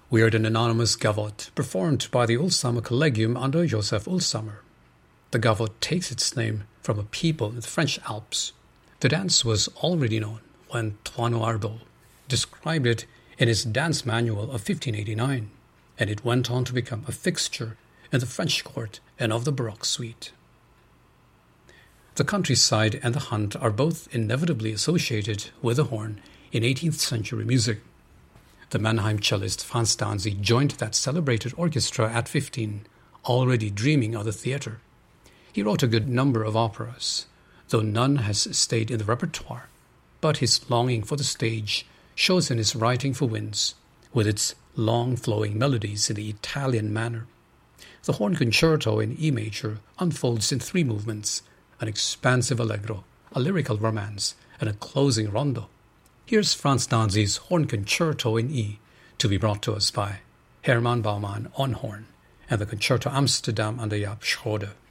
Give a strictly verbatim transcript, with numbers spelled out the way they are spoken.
We heard an anonymous gavotte performed by the Ulsamer Collegium under Joseph Ulsamer. The gavotte takes its name from a people in the French Alps. The dance was already known when Thoinot Ardot described it in his dance manual of fifteen eighty-nine, and it went on to become a fixture in the French court and of the Baroque suite. The countryside and the hunt are both inevitably associated with the horn in eighteenth century music. The Mannheim cellist Franz Danzig joined that celebrated orchestra at fifteen, already dreaming of the theatre. He wrote a good number of operas, though none has stayed in the repertoire, but his longing for the stage shows in his writing for winds, with its long flowing melodies in the Italian manner. The horn concerto in E major unfolds in three movements, an expansive allegro, a lyrical romance, and a closing rondo. Here's Franz Danzig's Horn Concerto in E, to be brought to us by Hermann Baumann on horn and the Concerto Amsterdam under Jaap Schröder.